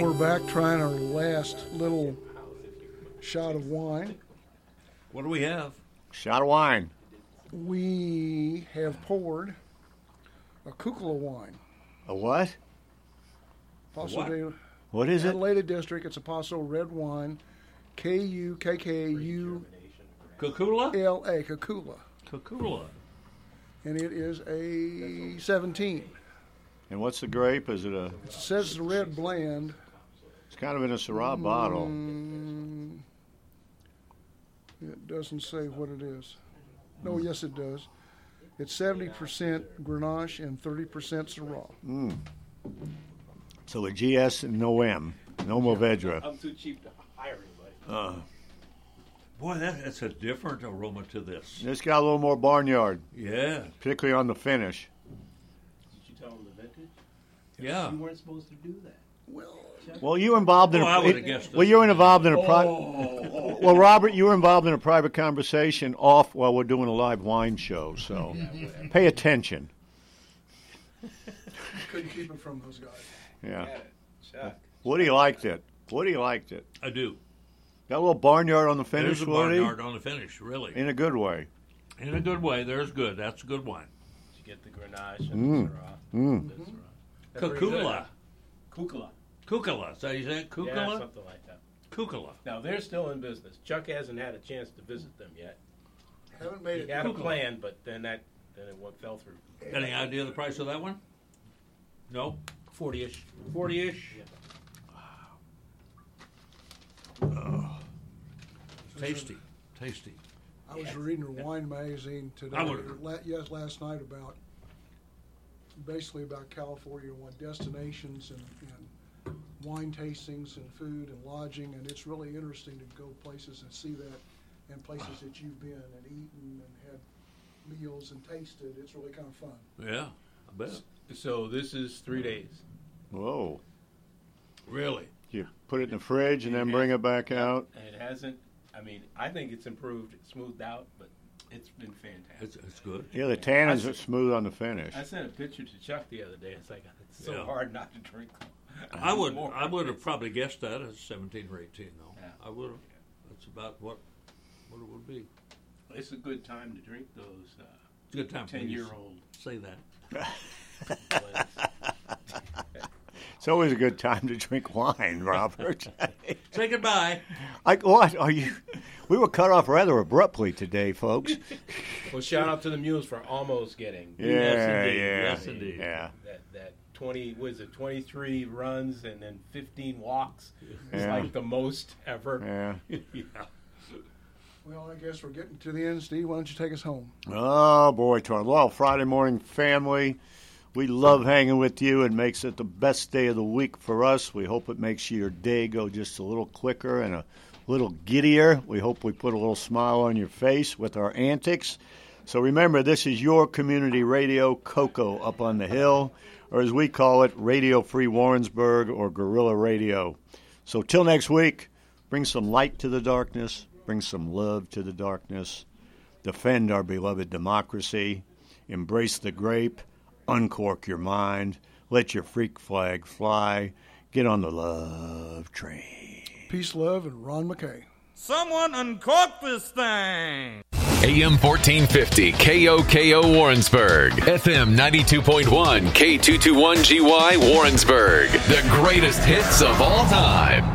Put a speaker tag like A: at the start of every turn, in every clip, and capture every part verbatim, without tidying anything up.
A: we're back trying our last little shot of wine.
B: What do we have?
C: Shot of wine.
A: We have poured a Kukula wine.
C: A what?
A: Paso
B: What?
A: de
C: What is it?
A: Adelaide District. It's a Paso red wine. K U K K U
B: Kukula?
A: L A, Kukula.
B: Kukula.
A: And it is a seventeen.
C: And what's the grape? Is it a?
A: It says it's a red blend.
C: It's kind of in a Syrah bottle.
A: Mm, it doesn't say what it is. No, yes it does. It's seventy percent Grenache and thirty percent Syrah.
C: Mm. So a G S and no M, no Mourvedre.
D: I'm too cheap to hire anybody.
C: Uh,
B: Boy, that, that's a different aroma to this.
C: it's got a little more barnyard,
B: Yeah.
C: particularly on the finish.
D: Did you tell them the vintage?
B: Yeah.
D: You weren't supposed to do that.
A: Well,
C: Well, you were involved in
B: Oh,
C: a.
B: I would've guessed
C: well,
B: this.
C: you were involved in a
B: Oh,
C: private.
B: oh, oh.
C: Well, Robert, you were involved in a private conversation off while we're doing a live wine show. So, pay attention.
A: couldn't keep it from those guys.
C: Yeah.
D: Chuck.
C: Woody liked it. Woody liked it.
B: I do.
C: Got a little barnyard on the finish,
B: There's a
C: Woody.
B: barnyard on the finish, really.
C: In a good way.
B: In a good way. There's good. That's a good wine.
D: Did you get the Grenache and
C: Mm.
D: the Syrah?
C: Mm.
D: The Syrah. That's very good.
B: Kukula.
D: Kukula.
B: Kukula. Is that how you say it? Kukula?
D: Yeah, something like that.
B: Kukula.
D: Now, they're still in business. Chuck hasn't had a chance to visit them yet.
A: Haven't made
D: He
A: it.
D: had a
B: Kukula.
D: plan, but then that then it went, fell through.
B: Any idea the price of that one? No?
D: forty-ish.
B: forty-ish?
D: Yeah.
B: Tasty. Tasty.
A: I was reading a wine magazine today,
B: I would've-
A: la- yes, last night about basically about California, what destinations and, and wine tastings and food and lodging, and it's really interesting to go places and see that, and places that you've been and eaten and had meals and tasted. It's really kind of fun.
B: Yeah, I bet.
D: So this is three days.
C: Whoa.
B: Really?
C: You put it in the fridge and then bring it back out.
D: And it hasn't, I mean, I think it's improved, it's smoothed out, but it's been fantastic.
B: It's, it's good.
C: Yeah, the tannins
D: I-
C: are smooth on the finish.
D: I sent a picture to Chuck the other day. It's like, it's so
B: Yeah.
D: hard not to drink.
B: I would
D: more.
B: I would have probably guessed that as seventeen or eighteen, though.
D: Yeah.
B: I would have. That's about what what it would be.
D: It's a good time to drink those uh,
B: It's a good time for you to
D: ten-year-old.
B: say that.
C: It's always a good time to drink wine, Robert.
B: Say goodbye.
C: I, what are you? We were cut off rather abruptly today, folks.
D: Well, shout out to the mules for almost getting
C: Yeah,
B: Yes, indeed.
C: yeah,
B: Yes, indeed.
C: yeah.
D: that, that twenty, was it twenty-three runs and then fifteen walks? It's
C: Yeah.
D: like the most ever.
C: Yeah.
B: Yeah.
A: Well, I guess we're getting to the end. Steve, why don't you take us home?
C: Oh boy, to our loyal Friday morning family, we love hanging with you. It makes it the best day of the week for us. We hope it makes your day go just a little quicker and a little giddier. We hope we put a little smile on your face with our antics. So remember, this is your community radio, Cocoa up on the hill, or as we call it, Radio Free Warrensburg or Guerrilla Radio. So till next week, bring some light to the darkness, bring some love to the darkness, defend our beloved democracy, embrace the grape, uncork your mind, let your freak flag fly, get on the love train.
A: Peace, love, and Ron McKay.
E: Someone uncork this thing!
F: A M fourteen fifty K O K O Warrensburg. F M ninety-two point one K two twenty-one G Y Warrensburg. The greatest hits of all time.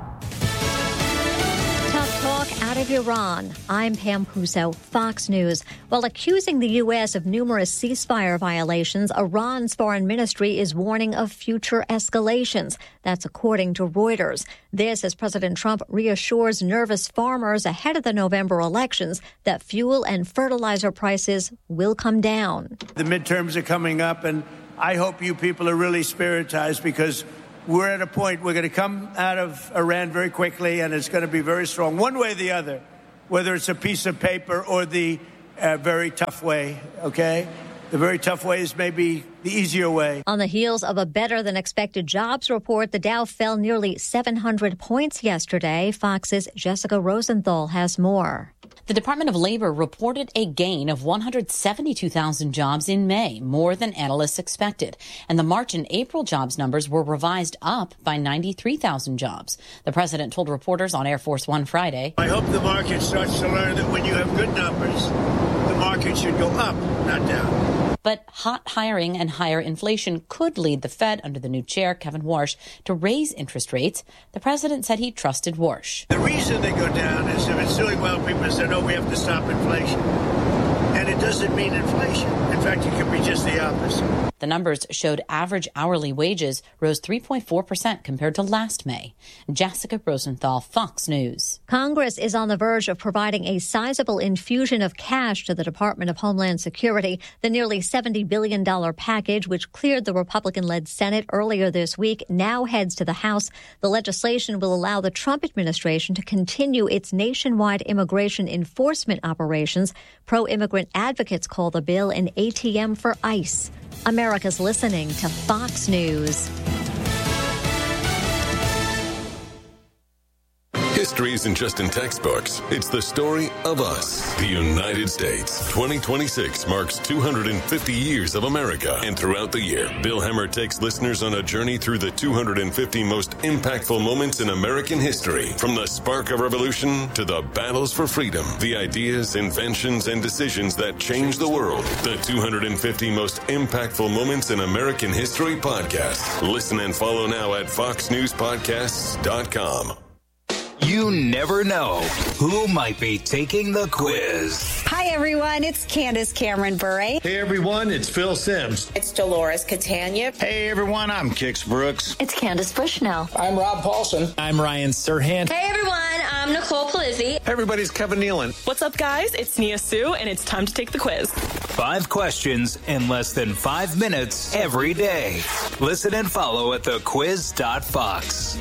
G: Tough talk out of Iran. I'm Pam Puso, Fox News. While accusing the U S of numerous ceasefire violations, Iran's foreign ministry is warning of future escalations. That's according to Reuters. This as President Trump reassures nervous farmers ahead of the November elections that fuel and fertilizer prices will come down.
H: The midterms are coming up, and I hope you people are really spiritized because we're at a point we're going to come out of Iran very quickly, and it's going to be very strong, one way or the other, whether it's a piece of paper or the uh, very tough way, okay? The very tough way is maybe the easier way.
G: On the heels of a better-than-expected jobs report, the Dow fell nearly seven hundred points yesterday. Fox's Jessica Rosenthal has more.
I: The Department of Labor reported a gain of one hundred seventy-two thousand jobs in May, more than analysts expected. And the March and April jobs numbers were revised up by ninety-three thousand jobs. The president told reporters on Air Force One Friday,
H: I hope the market starts to learn that when you have good numbers, the market should go up, not down.
I: But hot hiring and higher inflation could lead the Fed, under the new chair, Kevin Warsh, to raise interest rates. The president said he trusted Warsh.
H: The reason they go down is if it's doing well, people say, no, we have to stop inflation. And it doesn't mean inflation. In fact, it could be just the opposite.
I: The numbers showed average hourly wages rose three point four percent compared to last May. Jessica Rosenthal, Fox News.
G: Congress is on the verge of providing a sizable infusion of cash to the Department of Homeland Security. The nearly seventy billion dollars package, which cleared the Republican-led Senate earlier this week, now heads to the House. The legislation will allow the Trump administration to continue its nationwide immigration enforcement operations. Pro-immigrant advocates call the bill an A T M for ICE. America's listening to Fox News.
J: History isn't just in textbooks. It's the story of us. The United States. twenty twenty-six marks two hundred fifty years of America. And throughout the year, Bill Hemmer takes listeners on a journey through the two hundred fifty most impactful moments in American history. From the spark of revolution to the battles for freedom. The ideas, inventions, and decisions that changed the world. The two hundred fifty most impactful moments in American history podcast. Listen and follow now at fox news podcasts dot com.
K: You never know who might be taking the quiz.
L: Hi, everyone. It's Candace Cameron Bure.
M: Hey, everyone. It's Phil Sims.
N: It's Dolores Catania.
O: Hey, everyone. I'm Kix Brooks.
P: It's Candace Bushnell.
Q: I'm Rob Paulson.
R: I'm Ryan Serhant.
S: Hey, everyone. I'm Nicole Polizzi.
T: Hey, everybody's Kevin Nealon.
U: What's up, guys? It's Nia Sue, and it's time to take the quiz.
K: Five questions in less than five minutes every day. Listen and follow at the quiz dot fox.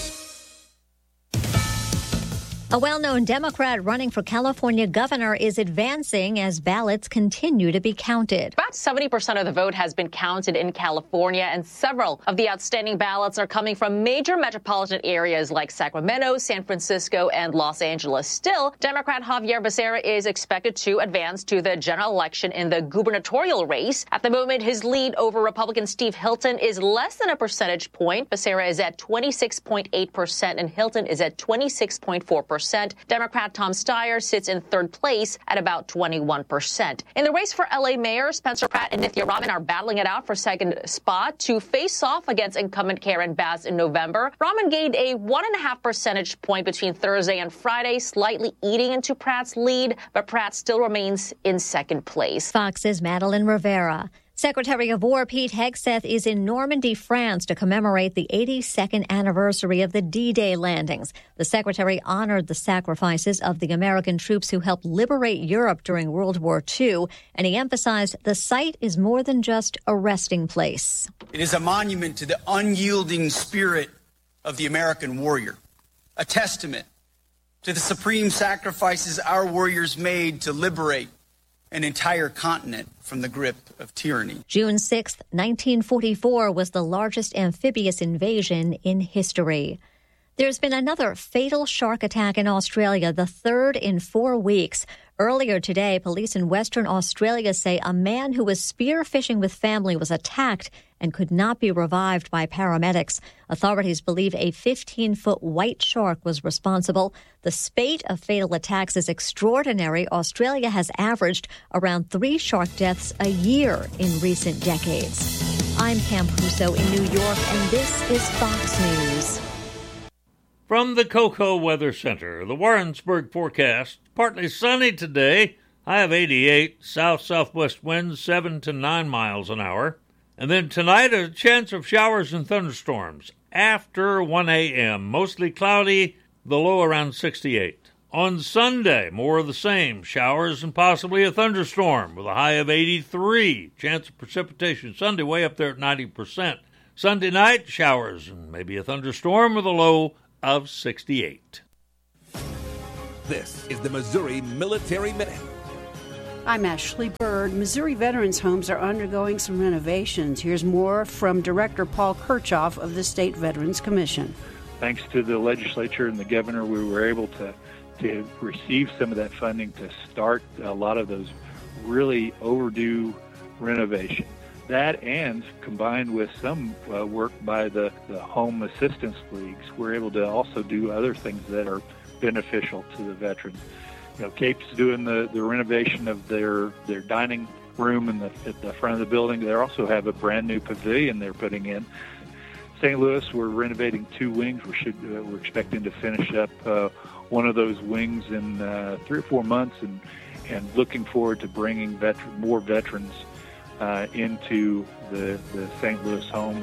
G: A well-known Democrat running for California governor is advancing as ballots continue to be counted.
V: About seventy percent of the vote has been counted in California, and several of the outstanding ballots are coming from major metropolitan areas like Sacramento, San Francisco, and Los Angeles. Still, Democrat Javier Becerra is expected to advance to the general election in the gubernatorial race. At the moment, his lead over Republican Steve Hilton is less than a percentage point. Becerra is at twenty-six point eight percent, and Hilton is at twenty-six point four percent. Democrat Tom Steyer sits in third place at about twenty-one percent. In the race for L A mayor, Spencer Pratt and Nithya Raman are battling it out for second spot to face off against incumbent Karen Bass in November. Raman gained a one and a half percentage point between Thursday and Friday, slightly eating into Pratt's lead, but Pratt still remains in second place.
G: Fox's Madeline Rivera. Secretary of War Pete Hegseth is in Normandy, France, to commemorate the eighty-second anniversary of the D-Day landings. The secretary honored the sacrifices of the American troops who helped liberate Europe during World War Two, and he emphasized the site is more than just a resting place.
W: It is a monument to the unyielding spirit of the American warrior, a testament to the supreme sacrifices our warriors made to liberate an entire continent from the grip of tyranny.
G: June sixth, nineteen forty-four was the largest amphibious invasion in history. There's been another fatal shark attack in Australia, the third in four weeks. Earlier today, police in Western Australia say a man who was spearfishing with family was attacked and could not be revived by paramedics. Authorities believe a fifteen-foot white shark was responsible. The spate of fatal attacks is extraordinary. Australia has averaged around three shark deaths a year in recent decades. I'm Pam Puso in New York, and this is Fox News.
B: From the Cocoa Weather Center, the Warrensburg forecast, partly sunny today. I have eighty-eight, south-southwest winds seven to nine miles an hour. And then tonight, a chance of showers and thunderstorms after one a.m. Mostly cloudy, the low around sixty-eight. On Sunday, more of the same, showers and possibly a thunderstorm with a high of eighty-three. Chance of precipitation Sunday way up there at ninety percent. Sunday night, showers and maybe a thunderstorm with a low of sixty-eight.
X: This is the Missouri Military Minute.
Y: I'm Ashley Bird. Missouri Veterans Homes are undergoing some renovations. Here's more from Director Paul Kirchhoff of the State Veterans Commission.
Z: Thanks to the legislature and the governor, we were able to
N: to receive some of that funding to start a lot of those really overdue renovations. That, and combined with some uh, work by the, the home assistance leagues, we're able to also do other things that are beneficial to the veterans. You know, Cape's doing the, the renovation of their, their dining room in the, at the front of the building. They also have a brand new pavilion they're putting in. Saint Louis, we're renovating two wings. We should, uh, we're expecting to finish up uh, one of those wings in uh, three or four months, and, and looking forward to bringing veteran, more veterans Uh, into the, the Saint Louis home.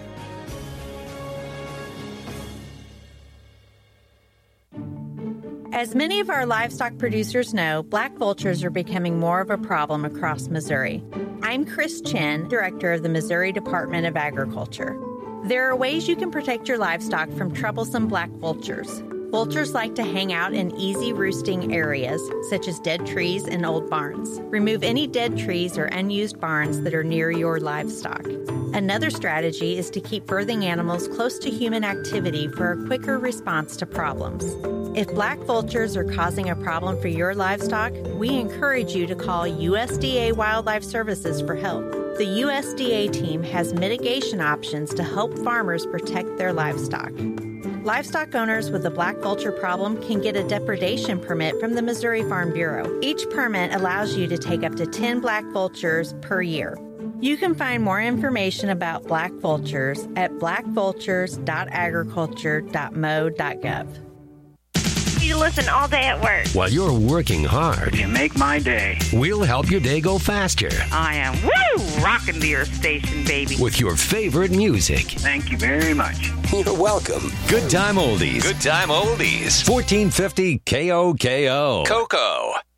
P: As many of our livestock producers know, black vultures are becoming more of a problem across Missouri. I'm Chris Chen, director of the Missouri Department of Agriculture. There are ways you can protect your livestock from troublesome black vultures. Vultures like to hang out in easy roosting areas, such as dead trees and old barns. Remove any dead trees or unused barns that are near your livestock. Another strategy is to keep birthing animals close to human activity for a quicker response to problems. If black vultures are causing a problem for your livestock, we encourage you to call U S D A Wildlife Services for help. The U S D A team has mitigation options to help farmers protect their livestock. Livestock owners with a black vulture problem can get a depredation permit from the Missouri Farm Bureau. Each permit allows you to take up to ten black vultures per year. You can find more information about black vultures at black vultures dot agriculture dot m o dot gov.
Q: You listen all day at work.
R: While you're working hard,
Q: You make my day.
R: we'll help your day go faster
Q: I am, woo, rocking to your station, baby.
R: with your favorite music.
Q: Thank you very much.
R: You're welcome. Good Time Oldies. Good Time Oldies. fourteen fifty K O K O. Cocoa.